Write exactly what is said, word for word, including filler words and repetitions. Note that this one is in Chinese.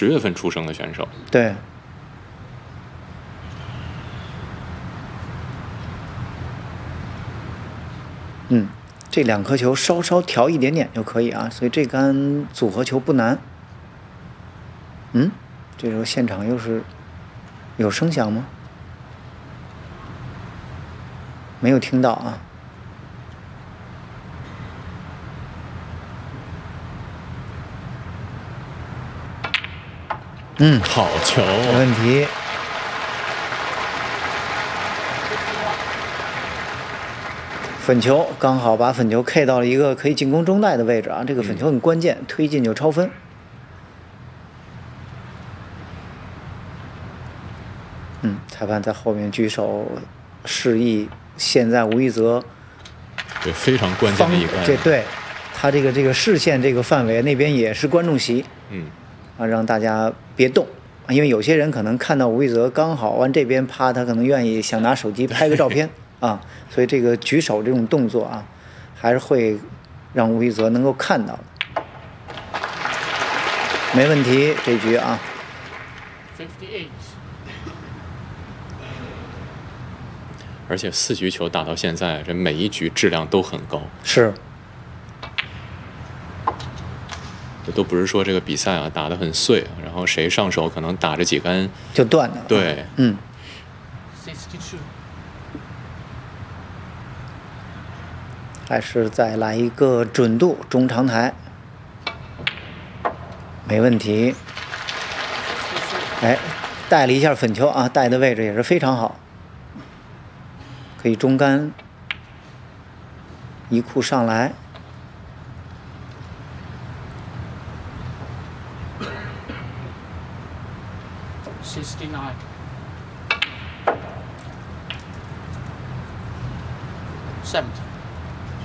十月份出生的选手。 对。嗯，这两颗球稍稍调一点点就可以啊，所以这杆组合球不难。嗯，这时候现场又是有声响吗？没有听到啊。嗯， 好球， 没问题。粉球刚好把粉球 K 到了一个可以进攻中袋的位置啊，这个粉球很关键，嗯、推进就超分。嗯，裁判在后面举手示意，现在吴亦泽对非常关键的一杆， 这对他这个这个视线这个范围那边也是观众席， 嗯， 啊，让大家别动，因为有些人可能看到吴亦泽刚好往这边趴，他可能愿意想拿手机拍个照片啊，所以这个举手这种动作啊，还是会让吴亦泽能够看到的。没问题，这局啊。 而且四局球打到现在，这每一局质量都很高。 是。 这都不是说这个比赛啊打得很碎，然后谁上手可能打着几杆就断了。 对， 嗯。还是再来一个准度中长台，没问题。哎，带了一下粉球啊，带的位置也是非常好。可以中杆一库上来， seventy